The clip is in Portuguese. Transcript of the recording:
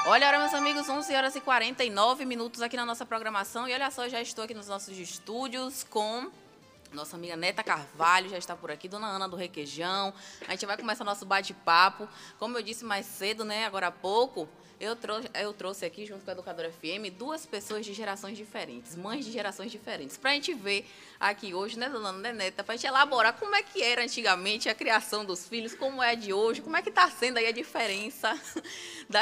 Olha, olha, meus amigos, 11 horas e 49 minutos aqui na nossa programação. E olha só, já estou aqui nos nossos estúdios com nossa amiga Neta Carvalho, já está por aqui, Dona Ana do Requeijão. A gente vai começar nosso bate-papo. Como eu disse mais cedo, né, agora há pouco, eu trouxe aqui, junto com a Educadora FM, duas pessoas de gerações diferentes, mães de gerações diferentes, para a gente ver aqui hoje, né, Dona Ana, né, Neta, para a gente elaborar como é que era antigamente a criação dos filhos, como é a de hoje, como é que está sendo aí a diferença